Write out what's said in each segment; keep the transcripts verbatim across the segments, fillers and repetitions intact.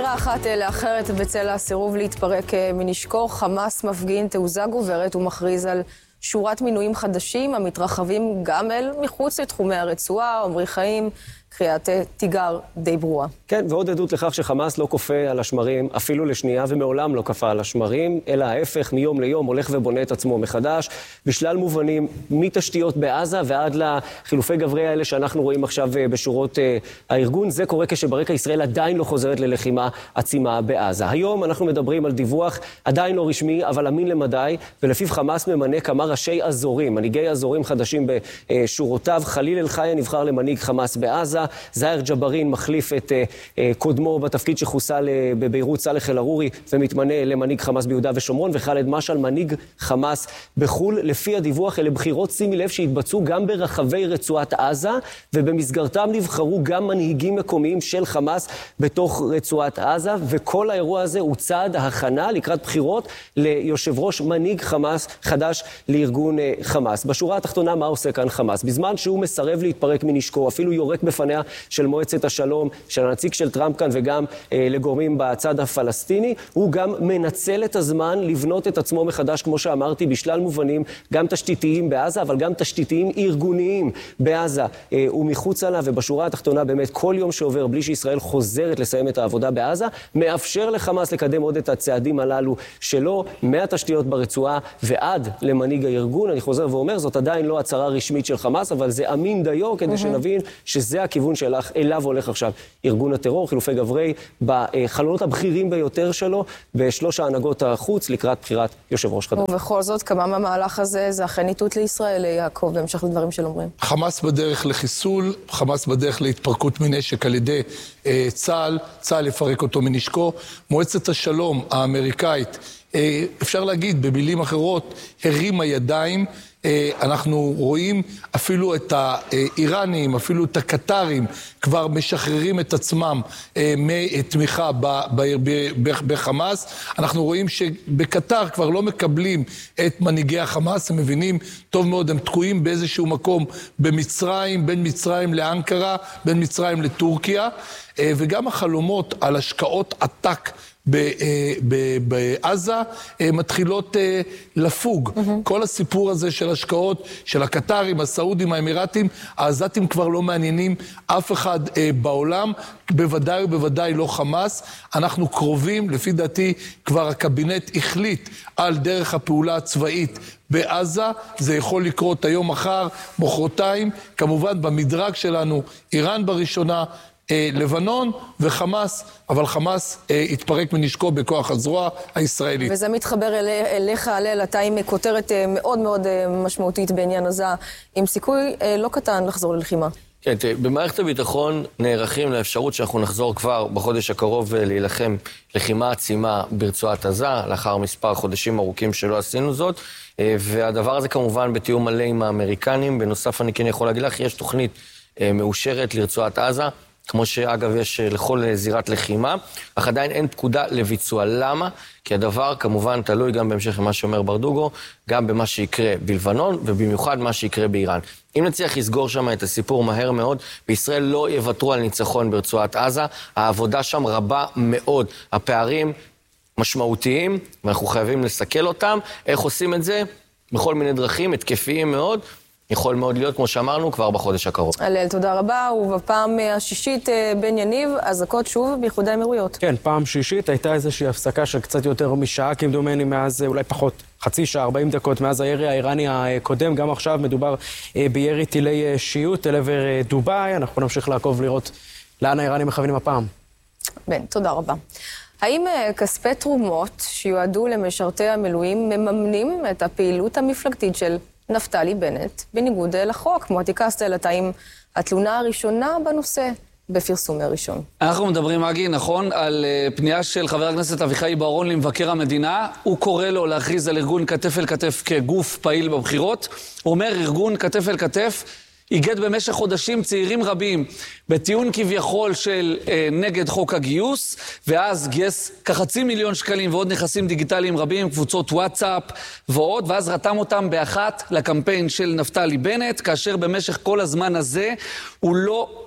שנה אחת לאחרת בצל הסירוב להתפרק מנשקו, חמאס מפגין תעוזה גוברת ומכריז על שורת מינויים חדשים המתרחבים גם אל מחוץ לתחומי הרצועה. עמרי חיים, קריאת תיגר די ברורה. כן, ועוד עדות לכך שחמאס לא כופה על השמרים אפילו לשנייה ומעולם לא כפה על השמרים, אלא ההפך, מיום ליום הולך ובונה את עצמו מחדש, בשלל מובנים, מתשתיות בעזה ועד לחילופי גברי האלה שאנחנו רואים עכשיו בשורות הארגון. זה קורה כשברקע ישראל עדיין לא חוזרת ללחימה עצימה בעזה. היום אנחנו מדברים על דיווח עדיין לא רשמי, אבל אמין למדי, ולפיו חמאס ממנה כמה ראשי אזורים, מנהיגי אזורים חדשים בשורותיו. חליל אל-חיה נבחר למנהיג חמאס בעזה, זאהר ג'בארין מחליף את uh, קודמו בתפקיד שחוסל uh, בביירות, סלח אל-ערורי, ומתמנה למנהיג חמאס ביהודה ושומרון, וחאלד משעל מנהיג חמאס בחול. לפי הדיווח אלה בחירות, שימי לב, שהתבצעו גם ברחבי רצועת עזה, ובמסגרתם נבחרו גם מנהיגים מקומיים של חמאס בתוך רצועת עזה, וכל האירוע הזה הוא צעד ההכנה לקראת בחירות ליושב ראש מנהיג חמאס חדש לארגון uh, חמאס. בשורה התחתונה, מה עושה כאן חמאס? בזמן שהוא מסרב להתפרק מנשקו, אפילו יורק בפניה של מועצת השלום, של הנציג של טראמפ כאן וגם אה, לגורמים בצד הפלסטיני, הוא גם מנצל את הזמן לבנות את עצמו מחדש, כמו שאמרתי, בשלל מובנים, גם תשתיתיים בעזה, אבל גם תשתיתיים ארגוניים בעזה אה, ומחוץ לה. ובשורה התחתונה, באמת, כל יום שעובר בלי שישראל חוזרת לסיים את העבודה בעזה, מאפשר לחמאס לקדם עוד את הצעדים הללו שלו, מהתשתיות ברצועה ועד למנהיג הארגון. אני חוזר ואומר, זאת עדיין לא הצהרה רשמית של חמאס, אבל זה אמין דיו כדי שנבין שזה הכיוון שאליו הולך עכשיו ארגון הטרור, חילופי גברי בחלונות הבכירים ביותר שלו, בשלוש ההנהגות החוץ לקראת בחירת יושב ראש חדש. ובכל זאת, כמה מהמהלך הזה זה אכן איתות לישראל, יעקב, בהמשך לדברים שאומרים. חמאס בדרך לחיסול, חמאס בדרך להתפרקות מנשק על ידי אה, צה"ל, צה"ל יפרק אותו מנשקו. מועצת השלום האמריקאית, אה, אפשר להגיד במילים אחרות, הרימה ידיים. אנחנו רואים אפילו את האיראנים, אפילו את הקטרים, כבר משחררים את עצמם מתמיכה בחמאס. אנחנו רואים שבקטר כבר לא מקבלים את מנהיגי החמאס, הם מבינים טוב מאוד, הם תקועים באיזשהו מקום במצרים, בין מצרים לאנקרה, בין מצרים לטורקיה, וגם החלומות על השקעות עתק בעזה מתחילות לפוג. כל הסיפור הזה של השקעות של הקטרים, הסעודים, האמירתים, העזתים כבר לא מעניינים אף אחד בעולם, בוודאי ובוודאי לא חמאס. אנחנו קרובים, לפי דעתי כבר הקבינט החליט על דרך הפעולה הצבאית בעזה, זה יכול לקרות היום, מחר, מחרתיים, כמובן במדרג שלנו איראן בראשונה, לבנון וחמאס, אבל חמאס התפרק מנשקו בכוח הזרוע הישראלית. וזה מתחבר אליך, הלל, אתה עם כותרת מאוד מאוד משמעותית בעניין עזה, עם סיכוי לא קטן לחזור ללחימה. כן, במערכת הביטחון נערכים לאפשרות שאנחנו נחזור כבר בחודש הקרוב להילחם לחימה עצימה ברצועת עזה, לאחר מספר חודשים ארוכים שלא עשינו זאת, והדבר הזה כמובן בתיאום מלא עם האמריקנים. בנוסף, אני כן יכול להגיד לך, יש תוכנית מאושרת לרצועת עזה, כמו שאגב יש לכל זירת לחימה, אך עדיין אין פקודה לביצוע. למה? כי הדבר כמובן תלוי גם בהמשך למה שאומר ברדוגו, גם במה שיקרה בלבנון, ובמיוחד מה שיקרה באיראן. אם נצליח לסגור שם את הסיפור מהר מאוד, בישראל לא יוותרו על ניצחון ברצועת עזה, העבודה שם רבה מאוד, הפערים משמעותיים, ואנחנו חייבים לסכל אותם. איך עושים את זה? בכל מיני דרכים, התקפיים מאוד, יכול מאוד להיות, כמו שאמרנו, כבר בחודש הקרוב. הלל, תודה רבה, ובפעם השישית בן יניב, אזעקות שוב באיחוד האמירויות. כן, פעם שישית הייתה איזושהי הפסקה של קצת יותר משעה, כמדומני מאז אולי פחות חצי שעה, ארבעים דקות, מאז הירי האיראני הקודם. גם עכשיו מדובר בירי טילי שיעוט אל עבר דובאי. אנחנו נמשיך לעקוב לראות לאן האיראנים מכוונים הפעם. בן, תודה רבה. האם כספי תרומות שיועדו למשרתי המילואים מממנים את הפעילות המפלגתית של נפתלי בנט, בניגוד לחוק? מועטי קסטל, אתה עם התלונה הראשונה בנושא בפרסומי ראשון. אנחנו מדברים, מגי, נכון, על פנייה של חבר הכנסת אביחי בוארון למבקר המדינה. הוא קורא לו להכריז על ארגון כתף אל כתף כגוף פעיל בבחירות. הוא אומר, ארגון כתף אל כתף איגד במשך חודשים צעירים רבים בטיעון כביכול של אה, נגד חוק הגיוס, ואז גייס כחצי מיליון שקלים ועוד נכסים דיגיטליים רבים, קבוצות וואטסאפ ועוד, ואז רתם אותם באחת לקמפיין של נפתלי בנט, כאשר במשך כל הזמן הזה הוא לא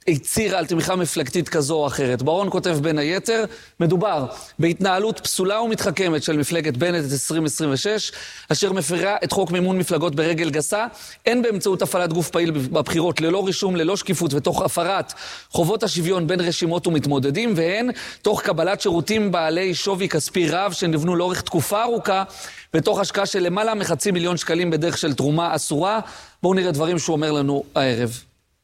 הצהירה על תמיכה מפלגתית כזו או אחרת. בוארון כותב בין היתר, מדובר בהתנהלות פסולה ומתחכמת של מפלגת בנט עשרים עשרים ושש, אשר מפרה את חוק מימון מפלגות ברגל גסה, הן באמצעות הפעלת גוף פעיל בבחירות ללא רישום, ללא שקיפות ותוך הפרת חובות השוויון בין רשימות ומתמודדים, והן תוך קבלת שירותים בעלי שווי כספי רב שנבנו לאורך תקופה ארוכה, בתוך השקעה של למעלה מחצי מיליון שקלים בדרך של תרומה אסורה. בואו נראה דברים שהוא אומר לנו הערב.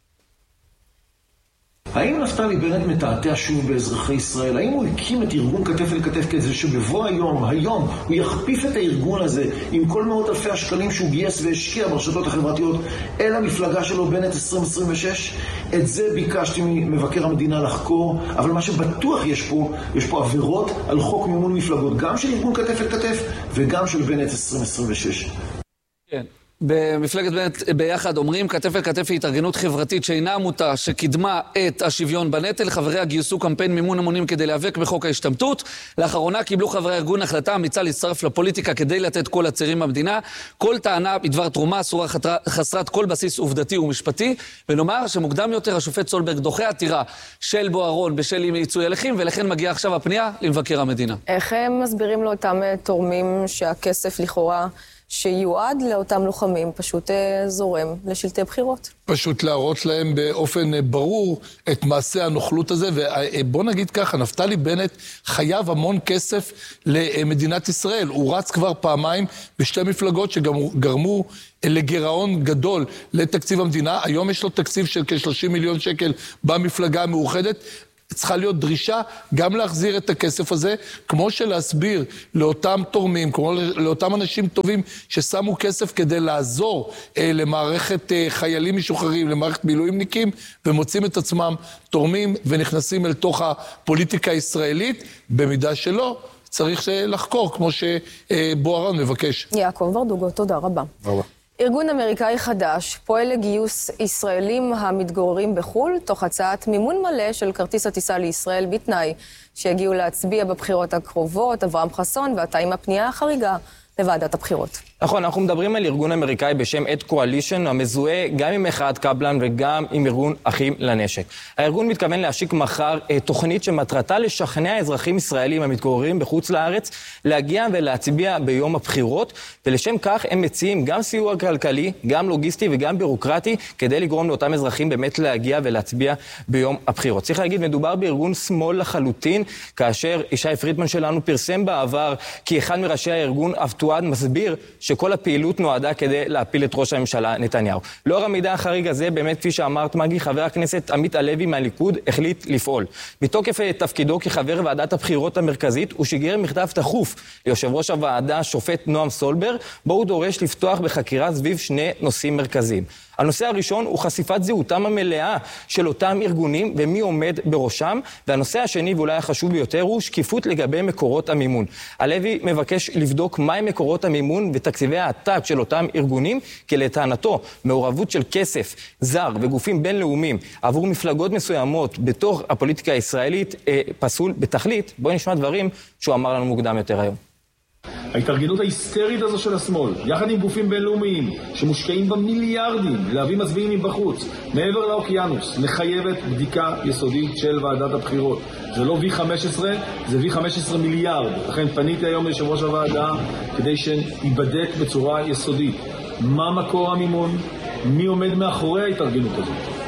האם נפתלי בנט מתעתע שוב באזרחי ישראל? האם הוא הקים את ארגון כתף אל כתף כזה שבבוא היום, היום, הוא יכפיף את הארגון הזה עם כל מאות אלפי השקלים שהוא גייס והשקיע ברשתות החברתיות אל המפלגה שלו בנט עשרים עשרים ושש? את זה ביקשתי ממבקר המדינה לחקור, אבל מה שבטוח יש פה, יש פה עבירות על חוק מימון מפלגות, גם של ארגון כתף אל כתף וגם של בנט עשרים עשרים ושש. כן. במפלגת בנט ביחד אומרים, כתף אל כתף היא התארגנות חברתית שאינה עמותה שקידמה את השוויון בנטל. חבריה גייסו קמפיין מימון המונים כדי להיאבק בחוק ההשתמטות. לאחרונה קיבלו חברי הארגון החלטה אמיצה להצטרף לפוליטיקה כדי לתת קול לצעירים במדינה. כל טענה בדבר תרומה אסורה חסרת כל בסיס עובדתי ומשפטי. ונאמר שמוקדם יותר השופט סולברג דוחה עתירה של בוארון בשל מיצוי הליכים, ולכן מגיעה עכשיו הפנייה למבקר המדינה. איך הם מסבירים לאותם תורמים שהכסף לכאורה שיועד לאותם לוחמים פשוט זורם לשלטי בחירות? פשוט להראות להם באופן ברור את מעשה הנוכלות הזה, ובוא נגיד ככה, נפתלי בנט חייב המון כסף למדינת ישראל. הוא רץ כבר פעמיים בשתי מפלגות שגרמו לגירעון גדול לתקציב המדינה. היום יש לו תקציב של כ-שלושים מיליון שקל במפלגה המאוחדת. צריכה להיות דרישה גם להחזיר את הכסף הזה, כמו שלהסביר לאותם תורמים, כמו לאותם אנשים טובים ששמו כסף כדי לעזור אה, למערכת אה, חיילים משוחררים, למערכת מילואימניקים, ומוצאים את עצמם תורמים ונכנסים אל תוך הפוליטיקה הישראלית. במידה שלא, צריך לחקור, כמו שבוארון מבקש. יעקב ברדוגו, תודה רבה. רבה. ארגון אמריקאי חדש פועל לגיוס ישראלים המתגוררים בחו"ל, תוך הצעת מימון מלא של כרטיס הטיסה לישראל בתנאי שיגיעו להצביע בבחירות הקרובות. אברהם חסון, ואתה עם הפנייה החריגה לוועדת הבחירות. נכון, אנחנו מדברים על ארגון אמריקאי בשם אד קואלישן, המזוהה גם עם מחאת קפלן וגם עם ארגון אחים לנשק. הארגון מתכוון להשיק מחר תוכנית שמטרתה לשכנע אזרחים ישראלים המתגוררים בחוץ לארץ להגיע ולהצביע ביום הבחירות, ולשם כך הם מציעים גם סיוע כלכלי, גם לוגיסטי וגם בירוקרטי, כדי לגרום לאותם אזרחים באמת להגיע ולהצביע ביום הבחירות. צריך להגיד, מדובר בארגון שמאל לחלוטין, כאשר ישי פרידמן שלנו פרסם בעבר כי אחד מראשי הארגון אף תועד מסביר שכל הפעילות נועדה כדי להפיל את ראש הממשלה נתניהו. לאור המידע החריג הזה, באמת כפי שאמרת מגי, חבר הכנסת עמית הלוי מהליכוד החליט לפעול. מתוקף תפקידו כחבר ועדת הבחירות המרכזית, הוא שיגר מכתב תכוף ליושב ראש הוועדה, שופט נועם סולברג, בו הוא דורש לפתוח בחקירה סביב שני נושאים מרכזיים. הנושא הראשון הוא חשיפת זהותם המלאה של אותם ארגונים ומי עומד בראשם, והנושא השני ואולי החשוב ביותר הוא שקיפות לגבי מקורות המימון. הלוי מבקש לבדוק מהם מקורות המימון ותקציבי העתק של אותם ארגונים, כי לטענתו מעורבות של כסף זר וגופים בינלאומיים עבור מפלגות מסוימות בתוך הפוליטיקה הישראלית אה, פסול בתכלית. בואו נשמע דברים שהוא אמר לנו מוקדם יותר היום. ההתארגנות ההיסטרית הזו של השמאל, יחד עם גופים בינלאומיים שמושקעים במיליארדים להביא מצביעים מבחוץ, מעבר לאוקיינוס, מחייבת בדיקה יסודית של ועדת הבחירות. זה לא וי חמש עשרה, זה וי חמש עשרה מיליארד. לכן פניתי היום ליושב ראש הוועדה כדי שיבדק בצורה יסודית מה מקור המימון, מי עומד מאחורי ההתארגנות הזו.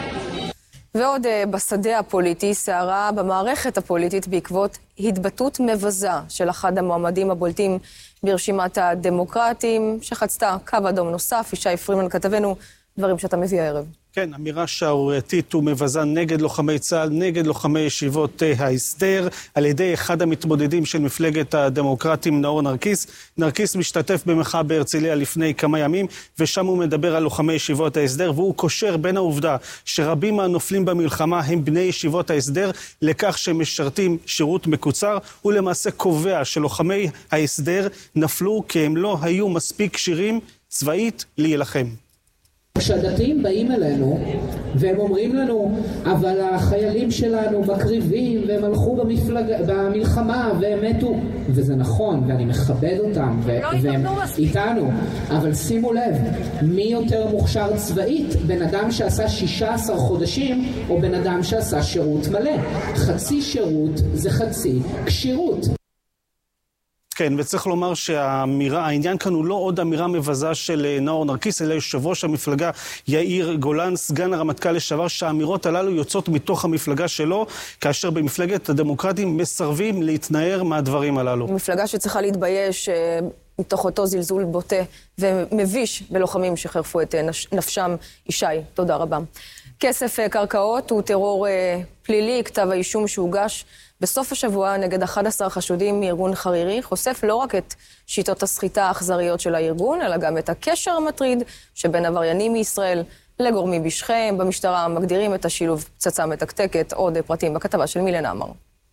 ועוד בשדה הפוליטי, סערה במערכת הפוליטית בעקבות התבטאות מבזה של אחד המועמדים הבולטים ברשימת הדמוקרטים, שחצתה קו אדום נוסף. ישי פרידמן כתבנו, דברים שאתה מביא הערב. כן, אמירה שערורייתית ומבזה נגד לוחמי צה"ל, נגד לוחמי ישיבות ההסדר, על ידי אחד המתמודדים של מפלגת הדמוקרטים, נאור נרקיס. נרקיס משתתף במחאה בהרצליה לפני כמה ימים, ושם הוא מדבר על לוחמי ישיבות ההסדר, והוא קושר בין העובדה שרבים מהנופלים במלחמה הם בני ישיבות ההסדר, לכך שהם משרתים שירות מקוצר, הוא למעשה קובע שלוחמי ההסדר נפלו כי הם לא היו מספיק כשירים צבאית להילחם. כשהדתיים באים אלינו והם אומרים לנו, אבל החיילים שלנו מקריבים והם הלכו במפלג... במלחמה והם מתו, וזה נכון ואני מכבד אותם ו... לא והם איתנו. איתנו, אבל שימו לב, מי יותר מוכשר צבאית, בן אדם שעשה שישה עשר חודשים או בן אדם שעשה שירות מלא? חצי שירות זה חצי כשירות. כן, וצריך לומר שהעניין כאן הוא לא עוד אמירה מבזה של נאור נרקיס, אלא יושב ראש המפלגה יאיר גולן, סגן הרמטכ"ל לשעבר, שהאמירות הללו יוצאות מתוך המפלגה שלו, כאשר במפלגת הדמוקרטים מסרבים להתנער מהדברים הללו. מפלגה שצריכה להתבייש מתוך אותו זלזול בוטה ומביש בלוחמים שחרפו את נפשם. ישי, תודה רבה. כסף קרקעות הוא טרור פלילי. כתב האישום שהוגש בסוף השבוע נגד אחד עשר חשודים מארגון חרירי חושף לא רק את שיטות הסחיטה האכזריות של הארגון, אלא גם את הקשר המטריד שבין עבריינים מישראל לגורמים בשכם. במשטרה מגדירים את השילוב פצצה מתקתקת. עוד פרטים בכתבה של מילנה עמר.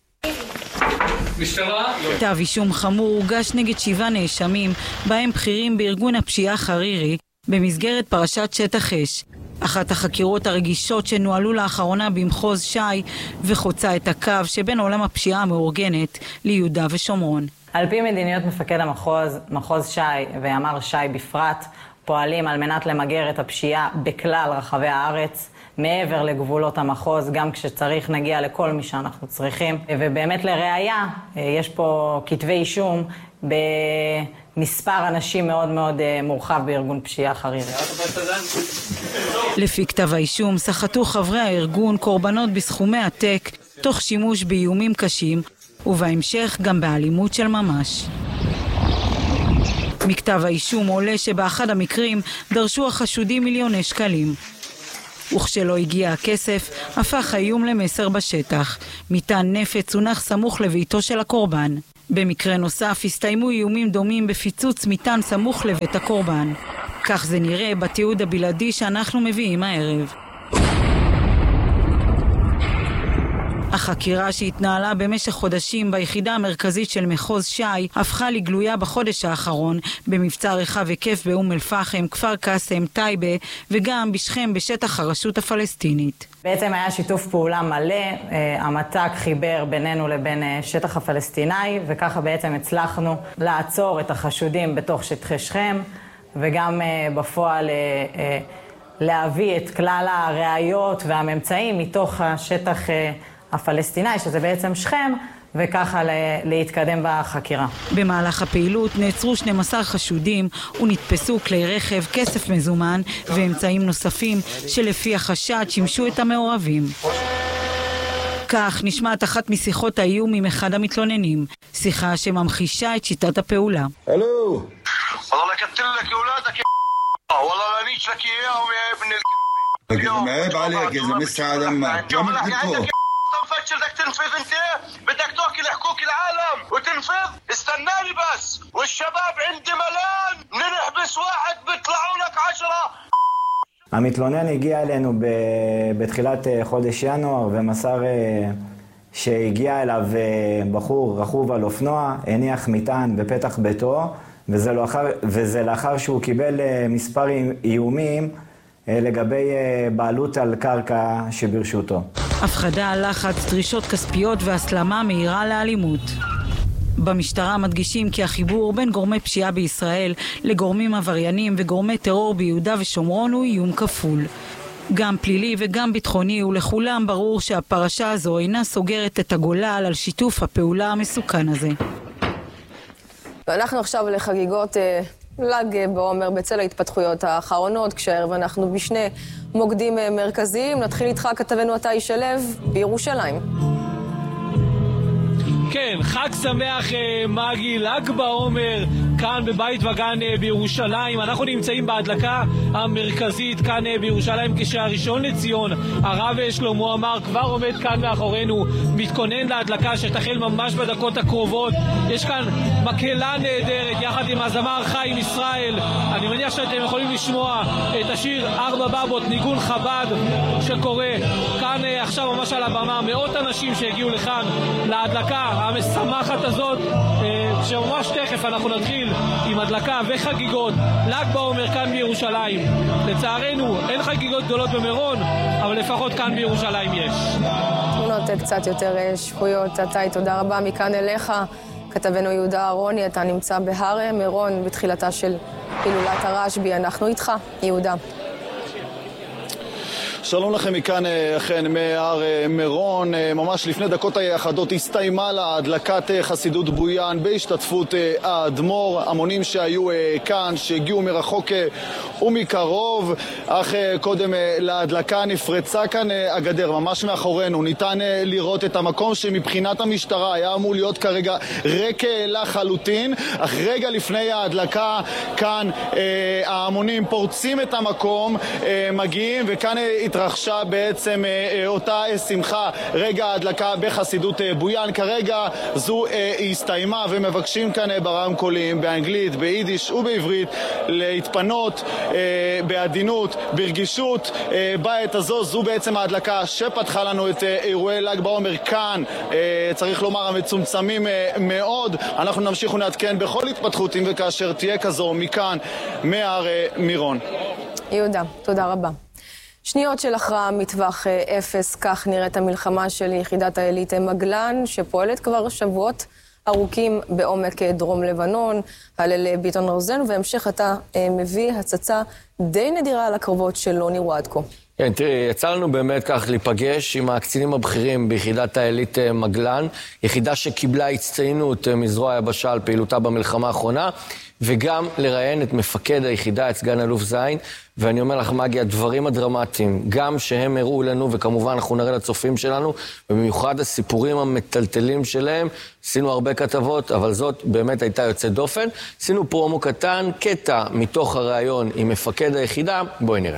כתב אישום חמור הוגש נגד שבעה נאשמים, בהם בכירים בארגון הפשיעה חרירי, במסגרת פרשת שטח אש. אחת החקירות הרגישות שנועלו לאחרונה במחוז שי וחוצה את הקו שבין עולם הפשיעה המאורגנת ליהודה ושומרון. על פי מדיניות מפקד המחוז, מחוז שי וימ"ר שי בפרט, פועלים על מנת למגר את הפשיעה בכלל רחבי הארץ, מעבר לגבולות המחוז, גם כשצריך נגיע לכל מי שאנחנו צריכים. ובאמת לראיה, יש פה כתבי אישום במספר אנשים מאוד מאוד מורחב בארגון פשיעה חרירי. לפי כתב האישום, סחטו חברי הארגון קורבנות בסכומי עתק, תוך שימוש באיומים קשים, ובהמשך גם באלימות של ממש. מכתב האישום עולה שבאחד המקרים דרשו החשודים מיליוני שקלים. וכשלא הגיע הכסף, הפך האיום למסר בשטח. מטען נפץ הונח סמוך לביתו של הקורבן. במקרה נוסף הסתיימו איומים דומים בפיצוץ מטען סמוך לבית הקורבן. כך זה נראה בתיעוד הבלעדי שאנחנו מביאים הערב. החקירה שהתנהלה במשך חודשים ביחידה המרכזית של מחוז שי הפכה לגלויה בחודש האחרון במבצע רחב היקף באום אל-פחם, כפר קאסם, טייבה וגם בשכם בשטח הרשות הפלסטינית. בעצם היה שיתוף פעולה מלא, המת"ק חיבר בינינו לבין שטח הפלסטיני, וככה בעצם הצלחנו לעצור את החשודים בתוך שטחי שכם, וגם בפועל להביא את כלל הראיות והממצאים מתוך השטח הפלסטיני, שזה בעצם שכם, וככה להתקדם בחקירה. במהלך הפעילות נעצרו שנים עשר חשודים ונתפסו כלי רכב, כסף מזומן ואמצעים נוספים שלפי החשד שימשו את המעורבים. כך נשמעת אחת משיחות האיום עם אחד המתלוננים, שיחה שממחישה את שיטת הפעולה. הלו, والله كتر لك اولادك والله لا نيش لك اياهم يا ابن الكلب. عيب عليك يا زلمه لسه دمك عملت تنفذ بدك تنفذ انت بدك تاكل حقوق العالم وتنفذ استناني بس والشباب عندي ملان نحبس واحد بيطلعوا لك عشرة. המתלונן הגיע אלינו בתחילת חודש ינואר ומסר שהגיע אליו בחור רכוב על אופנוע, הניח מטען בפתח ביתו, וזה לאחר, וזה לאחר שהוא קיבל מספר איומים לגבי בעלות על קרקע שברשותו. הפחדה, לחץ, דרישות כספיות והסלמה מהירה לאלימות. במשטרה מדגישים כי החיבור בין גורמי פשיעה בישראל לגורמים עבריינים וגורמי טרור ביהודה ושומרון הוא איום כפול. גם פלילי וגם ביטחוני, ולכולם ברור שהפרשה הזו אינה סוגרת את הגולל על שיתוף הפעולה המסוכן הזה. ואנחנו עכשיו לחגיגות אה, ל"ג בעומר בצל ההתפתחויות האחרונות, כשערב אנחנו בשני מוקדים אה, מרכזיים. נתחיל איתך כתבנו עטי שלו בירושלים. כן, חג שמח מגי, ל"ג בעומר, כאן בבית וגן בירושלים. אנחנו נמצאים בהדלקה המרכזית כאן בירושלים, כשהראשון לציון, הרב שלמה עמאר, כבר עומד כאן מאחורינו, מתכונן להדלקה שתחל ממש בדקות הקרובות. יש כאן מקהלה נהדרת, יחד עם הזמר חיים ישראל. אני מניח שאתם יכולים לשמוע את השיר ארבע בבות, ניגון חב"ד, שקורה כאן עכשיו ממש על הבמה. מאות אנשים שהגיעו לכאן להדלקה המשמחת הזאת, שממש תכף אנחנו נתחיל עם הדלקה וחגיגות ל"ג בעומר כאן בירושלים. לצערנו אין חגיגות גדולות במירון, אבל לפחות כאן בירושלים יש. תמונות קצת יותר שפויות. עטאי, תודה רבה. מכאן אליך, כתבנו יהודה אהרוני, אתה נמצא בהר מירון בתחילתה של הילולת הרשב"י. אנחנו איתך, יהודה. שלום לכם מכאן, אכן, מהר מירון. ממש לפני דקות אחדות הסתיימה לה הדלקת חסידות בויאן בהשתתפות האדמו"ר. המונים שהיו כאן, שהגיעו מרחוק ומקרוב, אך קודם להדלקה נפרצה כאן הגדר, ממש מאחורינו. ניתן לראות את המקום שמבחינת המשטרה היה אמור להיות כרגע ריק לחלוטין, אך רגע לפני ההדלקה כאן ההמונים פורצים את המקום, מגיעים, וכאן התרחשה בעצם אותה שמחה, רגע ההדלקה בחסידות בויאן. כרגע זו הסתיימה, ומבקשים כאן ברמקולים באנגלית, ביידיש ובעברית להתפנות בעדינות, ברגישות בעת הזו. זו בעצם ההדלקה שפתחה לנו את אירועי ל"ג בעומר כאן, צריך לומר המצומצמים מאוד. אנחנו נמשיך ונעדכן בכל התפתחות אם וכאשר תהיה כזו מכאן, מהר מירון. יהודה, תודה רבה. שניות של הכרעה מטווח אפס, כך נראית המלחמה של יחידת העילית מגלן, שפועלת כבר שבועות ארוכים בעומק דרום לבנון. הלל ביטון רוזן, והמשך אתה מביא הצצה די נדירה על הקרבות שלא נראו עד כה. כן, תראי, יצא לנו באמת כך להיפגש עם הקצינים הבכירים ביחידת העילית מגלן, יחידה שקיבלה הצטיינות מזרוע היבשה על פעילותה במלחמה האחרונה, וגם לראיין את מפקד היחידה, את סגן אלוף זין, ואני אומר לך, מגי, הדברים הדרמטיים, גם שהם הראו לנו, וכמובן אנחנו נראה לצופים שלנו, ובמיוחד הסיפורים המטלטלים שלהם, עשינו הרבה כתבות, אבל זאת באמת הייתה יוצאת דופן. עשינו פרומו קטן, קטע מתוך הראיון עם מפקד היחידה, בואי נראה.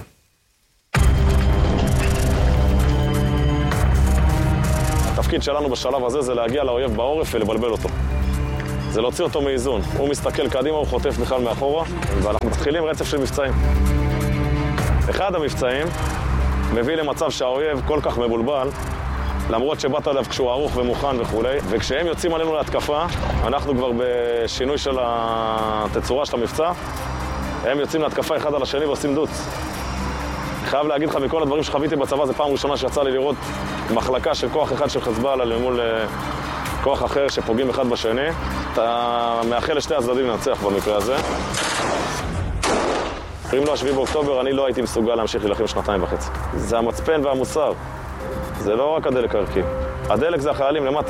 התפקיד שלנו בשלב הזה זה להגיע לאויב בעורף ולבלבל אותו. זה להוציא אותו מאיזון. הוא מסתכל קדימה, הוא חוטף בכלל מאחורה, ואנחנו מתחילים רצף של מבצעים. אחד המבצעים מביא למצב שהאויב כל כך מבולבל, למרות שבאת עליו כשהוא ערוך ומוכן וכו', וכשהם יוצאים עלינו להתקפה, אנחנו כבר בשינוי של התצורה של המבצע, הם יוצאים להתקפה אחד על השני ועושים דוץ. חייב להגיד לך, מכל הדברים שחוויתי בצבא, זה פעם ראשונה שיצא לי לראות מחלקה של כוח אחד של חזבאללה למול כוח אחר שפוגעים אחד בשני. אתה מאחל לשתי הצדדים לנצח במקרה הזה. אם לא השביעי באוקטובר, אני לא הייתי מסוגל להמשיך להילחם שנתיים וחצי. זה המצפן והמוסר. זה לא רק הדלק הערכי. הדלק זה החיילים למטה.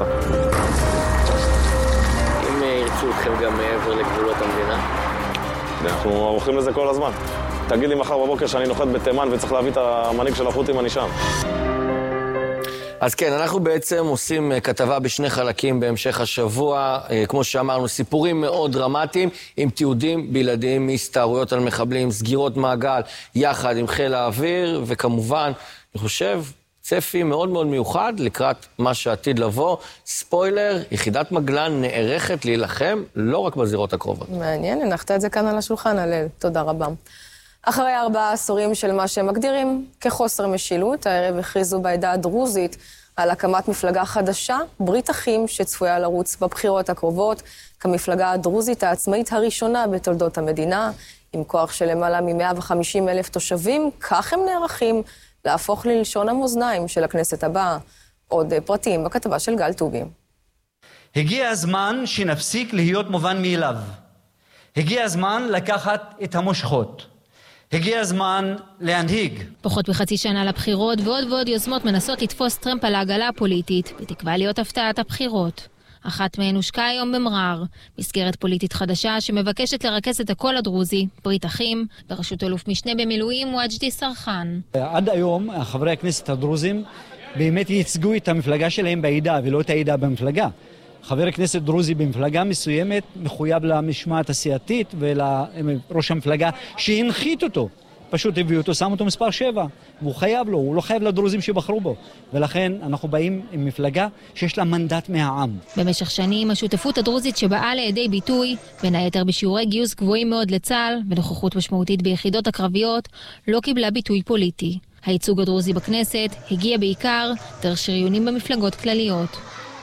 אם ירצו אתכם גם מעבר לגבולות המדינה? אנחנו ערוכים לזה כל הזמן. תגיד לי מחר בבוקר שאני נוחת בתימן וצריך להביא את המנהיג של החות'ים, אני שם. אז כן, אנחנו בעצם עושים כתבה בשני חלקים בהמשך השבוע. כמו שאמרנו, סיפורים מאוד דרמטיים, עם תיעודים בלעדיים מהסתערויות על מחבלים, סגירות מעגל, יחד עם חיל האוויר, וכמובן, אני חושב, צפי מאוד מאוד מיוחד לקראת מה שעתיד לבוא. ספוילר, יחידת מגלן נערכת להילחם לא רק בזירות הקרובות. מעניין, הנחת את זה כאן על השולחן, הלל. תודה רבה. אחרי ארבעה עשורים של מה שהם מגדירים כחוסר משילות, הערב הכריזו בעדה הדרוזית על הקמת מפלגה חדשה, ברית אחים, שצפויה לרוץ בבחירות הקרובות, כמפלגה הדרוזית העצמאית הראשונה בתולדות המדינה, עם כוח של למעלה מ-מאה וחמישים אלף תושבים. כך הם נערכים להפוך ללשון המאזניים של הכנסת הבאה. עוד פרטים בכתבה של גל טובי. הגיע הזמן שנפסיק להיות מובן מאליו. הגיע הזמן לקחת את המושכות. הגיע הזמן להנהיג. פחות מחצי שנה לבחירות, ועוד ועוד יוזמות מנסות לתפוס טרמפ על העגלה הפוליטית, בתקווה להיות הפתעת הבחירות. אחת מהן הושקה היום במרר, מסגרת פוליטית חדשה שמבקשת לרכז את הקול הדרוזי, ברית אחים, בראשות אלוף משנה במילואים וג'די סרחן. עד היום חברי הכנסת הדרוזים באמת ייצגו את המפלגה שלהם בעידה ולא את העידה במפלגה. חבר הכנסת דרוזי במפלגה מסוימת מחויב למשמעת הסיעתית ולראש המפלגה שהנחית אותו. פשוט הביאו אותו, שם אותו מספר שבע, והוא חייב לו, הוא לא חייב לדרוזים שבחרו בו. ולכן אנחנו באים עם מפלגה שיש לה מנדט מהעם. במשך שנים השותפות הדרוזית שבאה לידי ביטוי, בין היתר בשיעורי גיוס גבוהים מאוד לצה"ל ונוכחות משמעותית ביחידות הקרביות, לא קיבלה ביטוי פוליטי. הייצוג הדרוזי בכנסת הגיע בעיקר דרך שריונים במפלגות כלליות.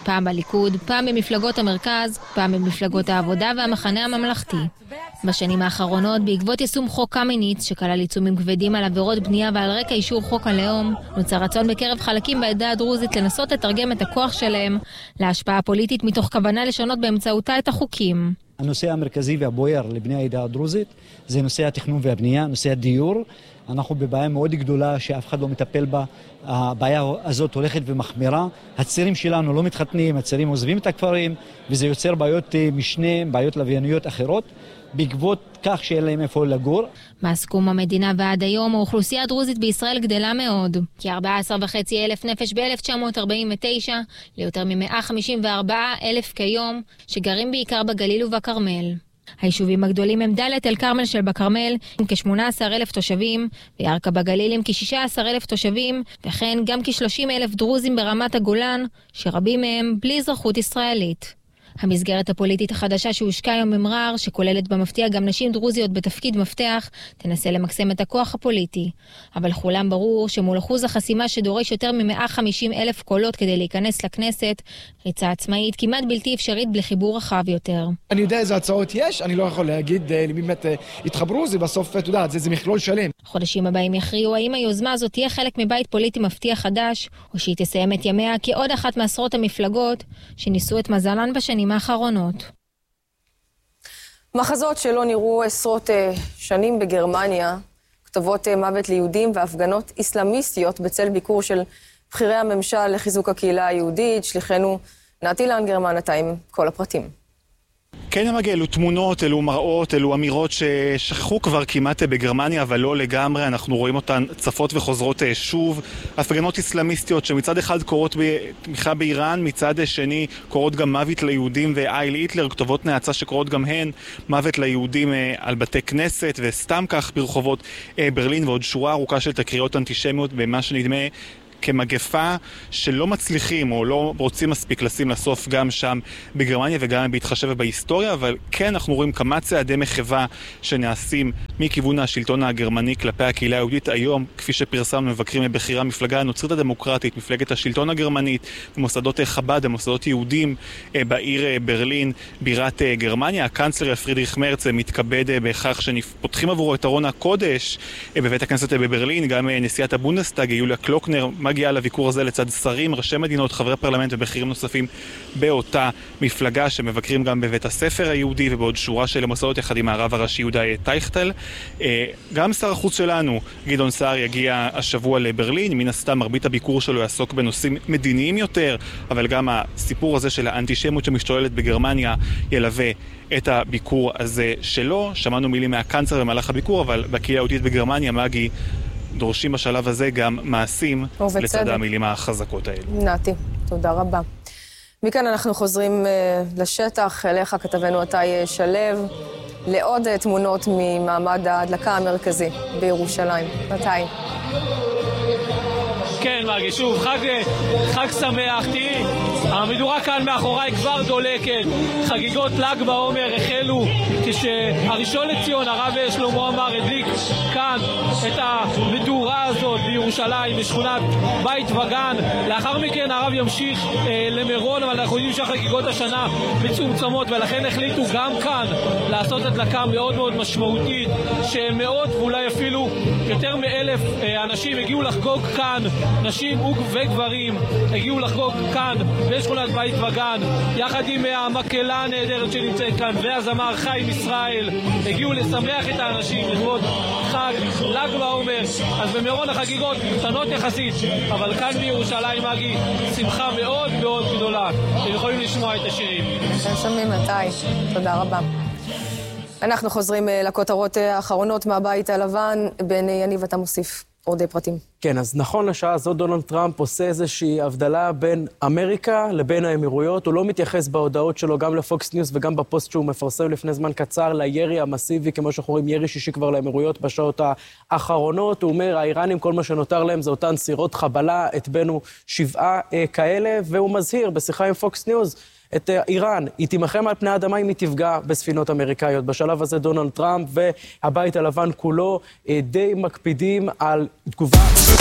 פעם בליכוד, פעם במפלגות המרכז, פעם במפלגות העבודה והמחנה הממלכתי. בשנים האחרונות, בעקבות יישום חוק קמיניץ, שכלל עיצומים כבדים על עבירות בנייה ועל רקע אישור חוק הלאום, נוצר רצון בקרב חלקים בעדה הדרוזית לנסות לתרגם את הכוח שלהם להשפעה פוליטית מתוך כוונה לשנות באמצעותה את החוקים. הנושא המרכזי והבוער לבני העדה הדרוזית זה נושא התכנון והבנייה, נושא הדיור. אנחנו בבעיה מאוד גדולה שאף אחד לא מטפל בה. הבעיה הזאת הולכת ומחמירה. הצעירים שלנו לא מתחתנים, הצעירים עוזבים את הכפרים, וזה יוצר בעיות משנה, בעיות לווייניות אחרות, בעקבות כך שאין להם איפה לגור. מאז קום המדינה ועד היום האוכלוסייה הדרוזית בישראל גדלה מאוד. כ-ארבעה עשר וחצי אלף נפש ב-אלף תשע מאות ארבעים ותשע, ליותר מ-מאה חמישים וארבעה אלף כיום, שגרים בעיקר בגליל ובכרמל. היישובים הגדולים הם דלית אל כרמל של בכרמל עם כ-שמונה עשר אלף תושבים, וירכא בגליל עם כ-שישה עשר אלף תושבים, וכן גם כ-שלושים אלף דרוזים ברמת הגולן, שרבים מהם בלי אזרחות ישראלית. המסגרת הפוליטית החדשה שהושקה היום במרר, שכוללת במפתיע גם נשים דרוזיות בתפקיד מפתח, תנסה למקסם את הכוח הפוליטי. אבל לכולם ברור שמול אחוז החסימה שדורש יותר מ-מאה וחמישים אלף קולות כדי להיכנס לכנסת, ריצה עצמאית כמעט בלתי אפשרית בלי חיבור רחב יותר. אני יודע איזה הצעות יש, אני לא יכול להגיד למי באמת התחברו, זה בסוף, אתה יודע, זה, זה מכלול שלם. החודשים הבאים יכריעו האם היוזמה הזאת תהיה חלק מבית פוליטי מפתיע חדש, או שהיא תסיים את ימיה כעוד אחת מעשרות המפלגות שניסו את מזלן בשנים האחרונות. מחזות שלא נראו עשרות uh, שנים בגרמניה, כתובות uh, מוות ליהודים והפגנות איסלאמיסטיות בצל ביקור של בחירי הממשל לחיזוק הקהילה היהודית. שליחנו נתי לאנגרמן, אתה עם כל הפרטים. כן, המגע, אלו תמונות, אלו מראות, אלו אמירות ששכחו כבר כמעט בגרמניה, אבל לא לגמרי. אנחנו רואים אותן צפות וחוזרות שוב. הפגנות איסלאמיסטיות שמצד אחד קורות בתמיכה באיראן, מצד שני קורות גם מוות ליהודים ואייל היטלר, כתובות נאצה שקורות גם הן מוות ליהודים על בתי כנסת, וסתם כך ברחובות ברלין, ועוד שורה ארוכה של תקריות אנטישמיות במה שנדמה כמגפה שלא מצליחים או לא רוצים מספיק לשים לסוף גם שם בגרמניה וגם בהתחשב בהיסטוריה, אבל כן אנחנו רואים כמה צעדי מחווה שנעשים מכיוון השלטון הגרמני כלפי הקהילה היהודית היום, כפי שפרסמנו מבקרים בבחירה המפלגה הנוצרית הדמוקרטית, מפלגת השלטון הגרמנית, במוסדות חב"ד, במוסדות יהודים בעיר ברלין, בירת גרמניה. הקנצלר פרידריך מרץ מתכבד בכך שפותחים עבורו את ארון הקודש בבית הכנסת בברלין. גם נשיאת הבונדסטאג יוליה קלוקנר מגיעה לביקור הזה לצד שרים, ראשי מדינות, חברי פרלמנט ובכירים נוספים באותה מפלגה, שמבקרים גם בבית הספר היהודי ובעוד שורה של מוסדות יחד עם הרב הראשי יהודה טייכטל. גם שר החוץ שלנו גדעון סער יגיע השבוע לברלין, מן הסתם מרבית הביקור שלו יעסוק בנושאים מדיניים יותר, אבל גם הסיפור הזה של האנטישמיות שמשתוללת בגרמניה ילווה את הביקור הזה שלו. שמענו מילים מהקנצלר במהלך הביקור, אבל בקהילה היהודית בגרמניה, מגי, דורשים בשלב הזה גם מעשים לצד המילים החזקות האלו. נתי, תודה רבה. מכאן אנחנו חוזרים uh, לשטח, אליך כתבנו עטי שלב, לעוד uh, תמונות ממעמד ההדלקה המרכזי בירושלים. עטי. כן, מגי, שוב, חג, חג שמח, תראי, המדורה כאן מאחוריי כבר דולקת, חגיגות ל"ג בעומר החלו כשהראשון לציון, הרב שלמה עמאר, הדליק כאן את המדורה הזאת בירושלים, בשכונת בית וגן. לאחר מכן הרב ימשיך אה, למירון, אבל אנחנו יודעים שהחגיגות השנה מצומצמות, ולכן החליטו גם כאן לעשות הדלקה מאוד מאוד משמעותית, שמאות ואולי אפילו יותר מאלף אה, אנשים הגיעו לחגוג כאן, נשים וגברים הגיעו לחגוג כאן בשכונת בית וגן, יחד עם המקהלה הנהדרת שנמצאת כאן והזמר חיים ישראל, הגיעו לשמח את האנשים לכבוד חג ל"ג בעומר. אז במירון החגיגות קטנות יחסית, אבל כאן בירושלים, מגי, שמחה מאוד מאוד גדולה. אתם יכולים לשמוע את השירים. אתם שומעים מתי. תודה רבה. אנחנו חוזרים לכותרות האחרונות מהבית הלבן. בן יניב, אתה מוסיף עוד פרטים. כן, אז נכון לשעה הזאת דונלד טראמפ עושה איזושהי הבדלה בין אמריקה לבין האמירויות. הוא לא מתייחס בהודעות שלו גם לפוקס ניוז וגם בפוסט שהוא מפרסם לפני זמן קצר לירי המסיבי, כמו שאנחנו רואים, ירי שישי כבר לאמירויות בשעות האחרונות. הוא אומר, האיראנים, כל מה שנותר להם זה אותן סירות חבלה, הטבענו שבעה אה, כאלה, והוא מזהיר בשיחה עם פוקס ניוז את איראן, היא תימחם על פני האדמה אם היא תפגע בספינות אמריקאיות. בשלב הזה דונלד טראמפ והבית הלבן כולו די מקפידים על תגובה